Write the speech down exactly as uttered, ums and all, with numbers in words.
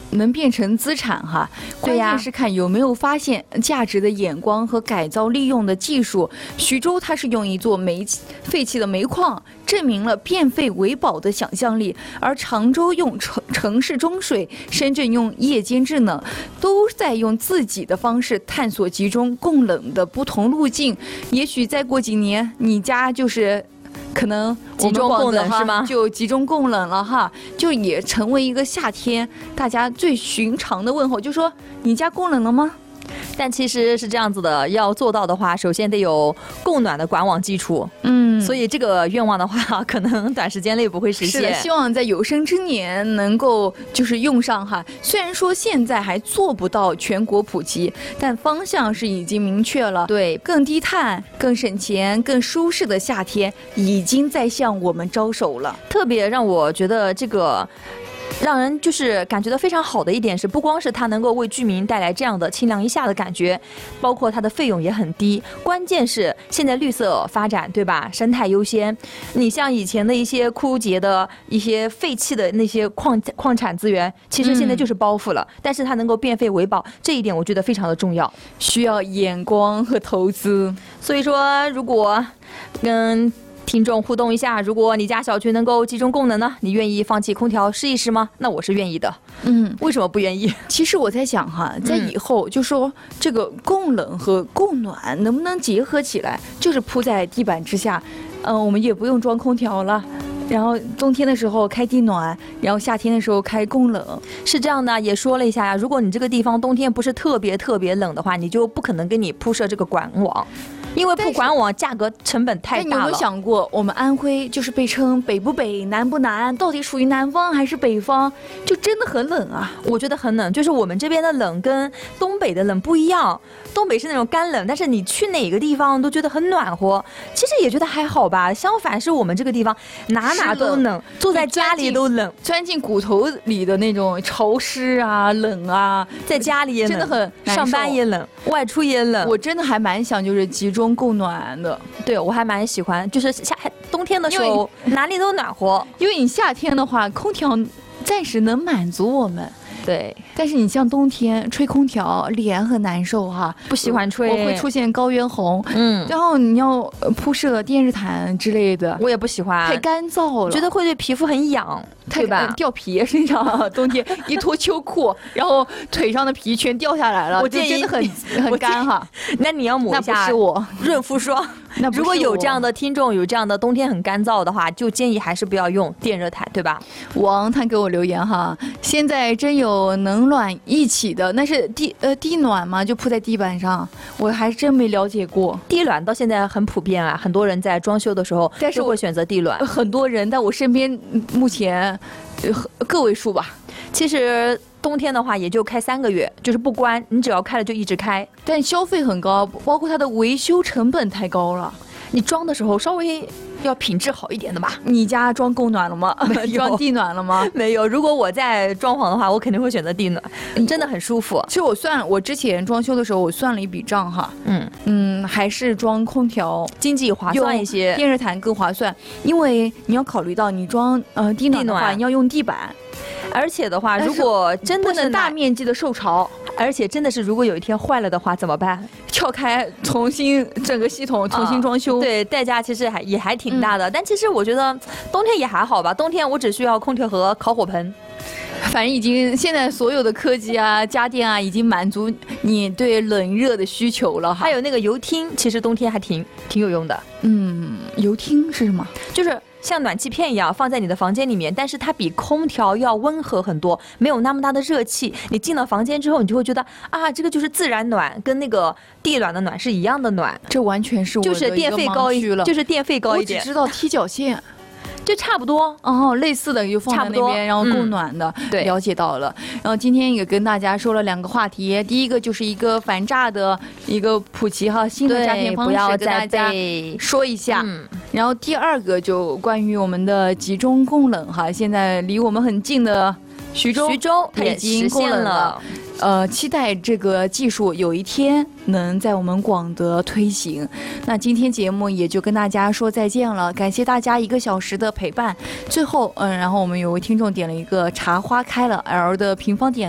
能变成资产哈，关键是看有没有发现价值的眼光和改造利用的技术。徐州它是用一座煤废弃的煤矿，证明了变废为宝的想象力，而常州用城城市中水，深圳用夜间制冷，都在用自己的方式探索集中供冷的不同路径。也许再过几年，你家就是可能集中供冷是吗？ 就集中供冷了哈，就也成为一个夏天大家最寻常的问候，就说你家供冷了吗？ 但其实是这样子的，要做到的话，首先得有供暖的管网基础。嗯，所以这个愿望的话，可能短时间内不会实现。 是的，希望在有生之年能够就是用上哈。虽然说现在还做不到全国普及，但方向是已经明确了。 对， 更低碳、更省钱、更舒适的夏天已经在向我们招手了。 特别让我觉得这个。让人就是感觉到非常好的一点是，不光是它能够为居民带来这样的清凉一夏的感觉，包括它的费用也很低。关键是现在绿色发展，对吧？生态优先。你像以前的一些枯竭的一些废弃的那些矿矿产资源，其实现在就是包袱了。嗯、但是它能够变废为宝，这一点我觉得非常的重要， 需要眼光和投资。 所以说，如果跟听众互动一下，如果你家小区能够集中供能呢，你愿意放弃空调试一试吗？那我是愿意的。嗯，为什么不愿意？ 其实我在想哈，在以后就说这个供冷和供暖能不能结合起来，就是铺在地板之下，嗯、呃，我们也不用装空调了。然后冬天的时候开地暖，然后夏天的时候开供冷， 是这样的。也说了一下呀，如果你这个地方冬天不是特别特别冷的话，你就不可能给你铺设这个管网。因为铺管网价格成本太大了。 你有没有想过，我们安徽就是被称北不北、南不南，到底属于南方还是北方？就真的很冷啊！ 我觉得很冷，就是我们这边的冷跟东北的冷不一样。东北是那种干冷，但是你去哪个地方都觉得很暖和，其实也觉得还好吧。相反，是我们这个地方哪哪都冷，坐在家里都冷， 钻进骨头里的那种潮湿啊、冷啊， 在家里也冷， 真的很上班也冷，外出也冷。 我真的还蛮想就是集中供暖的， 对我还蛮喜欢，就是夏冬天的时候哪里都暖和， 因为你夏天的话，空调暂时能满足我们。 对， 但是你像冬天吹空调，脸很难受哈， 不喜欢吹， 我会出现高原红。嗯，然后你要铺设电热毯之类的， 我也不喜欢， 太干燥了， 觉得会对皮肤很痒，对吧？ 掉皮身上，冬天一脱秋裤，然后腿上的皮全掉下来了， 我建议真的很很干哈。 那你要抹一下， 那不是我润肤霜。 那如果有这样的听众，有这样的冬天很干燥的话，就建议还是不要用电热毯，对吧？ 王他给我留言哈，现在真有冷暖一起的，那是地呃地暖吗？就铺在地板上，我还真没了解过。 地暖到现在很普遍啊，很多人在装修的时候， 但是会选择地暖。 很多人在我身边目前个位数吧。 其实冬天的话也就开三个月，就是不关，你只要开了就一直开， 但消费很高，包括它的维修成本太高了。 你装的时候稍微要品质好一点的吧。 你家装供暖了吗？装地暖了吗？ 没有。如果我在装潢的话，我肯定会选择地暖，真的很舒服。 其实我算了，我之前装修的时候我算了一笔账哈，嗯嗯，还是装空调经济划算一些， 电热毯更划算，因为你要考虑到你装呃地暖的话，你要用地板。 而且的话，如果真的是大面积的受潮， 而且真的是如果有一天坏了的话怎么办？ 撬开重新整个系统重新装修， 啊、对，代价其实还也还挺大的。嗯、但其实我觉得冬天也还好吧，冬天我只需要空调和烤火盆。 反正已经现在所有的科技啊、家电啊，已经满足你对冷热的需求了。 还有那个油汀，其实冬天还挺挺有用的。 嗯，油汀是什么？ 就是像暖气片一样放在你的房间里面，但是它比空调要温和很多，没有那么大的热气。你进了房间之后，你就会觉得啊，这个就是自然暖，跟那个地暖的暖是一样的暖。 这完全是我的就是电费高一了，就是电费高一点。 我只知道踢脚线。 就差不多哦，类似的就放在那边，然后供暖的，嗯、对，了解到了。然后今天也跟大家说了两个话题，第一个就是一个反诈的一个普及哈，新的诈骗方式跟大家说一下。嗯、然后第二个就关于我们的集中供冷哈，现在离我们很近的徐州， 徐州它已经供冷了。呃，期待这个技术有一天能在我们广德推行。那今天节目也就跟大家说再见了，感谢大家一个小时的陪伴。最后，嗯，然后我们有位听众点了一个茶花开了 L 的平方点。